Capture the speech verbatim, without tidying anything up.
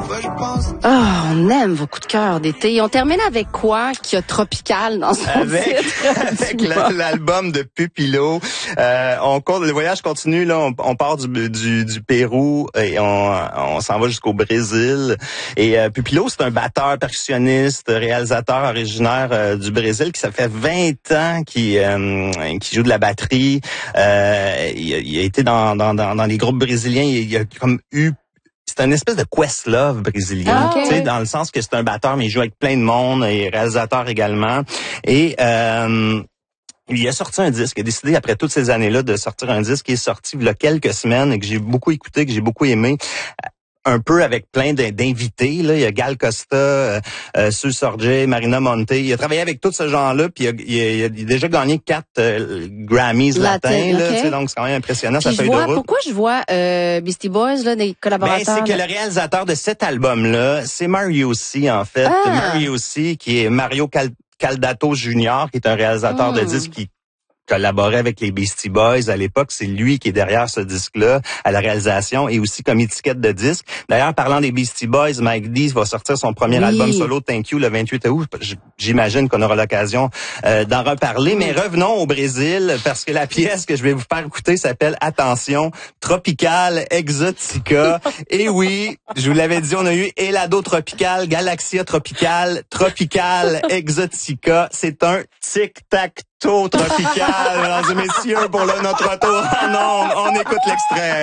Ah, oh, on aime vos coups de cœur d'été. On termine avec quoi qui a tropical dans son avec, titre? Avec la, l'album de Pupilo. Euh, on le voyage continue, là. On, on part du, du, du Pérou et on, on s'en va jusqu'au Brésil. Et euh, Pupilo, c'est un batteur, percussionniste, réalisateur originaire euh, du Brésil qui ça fait vingt ans qui euh, qui joue de la batterie. Euh, il, a, il a été dans, dans, dans, dans les groupes brésiliens. Il, il a comme eu c'est une espèce de Questlove brésilien, ah, okay. tu sais, dans le sens que c'est un batteur, mais il joue avec plein de monde, et réalisateur également. Et euh, il a sorti un disque, il a décidé après toutes ces années-là de sortir un disque qui est sorti il y a quelques semaines et que j'ai beaucoup écouté, que j'ai beaucoup aimé. Un peu avec plein d'invités, là. Il y a Gal Costa, euh, euh, Sue Sorge, Marina Monte. Il a travaillé avec tout ce genre-là, puis il a, il a, il a déjà gagné quatre euh, Grammys Latin, latins, là. Okay. Tu sais, donc c'est quand même impressionnant, puis sa feuille vois, de route. Pourquoi je vois euh, Beastie Boys, là, des collaborateurs? Ben, c'est que le réalisateur de cet album-là, c'est Mario C, en fait. Ah. Mario C, qui est Mario Cal Caldato Junior, qui est un réalisateur mm. de disques qui collaborait avec les Beastie Boys à l'époque. C'est lui qui est derrière ce disque-là, à la réalisation et aussi comme étiquette de disque. D'ailleurs, parlant des Beastie Boys, Mike D va sortir son premier oui. album solo, Thank You, le vingt-huit août. J'imagine qu'on aura l'occasion euh, d'en reparler. Mais revenons au Brésil, parce que la pièce que je vais vous faire écouter s'appelle, attention, Tropical Exotica. Et oui, je vous l'avais dit, on a eu Helado Tropical, Galaxia Tropical, Tropical Exotica. C'est un tic-tac-toe tropical, mesdames et messieurs, pour le notre retour. Ah non, on écoute l'extrait.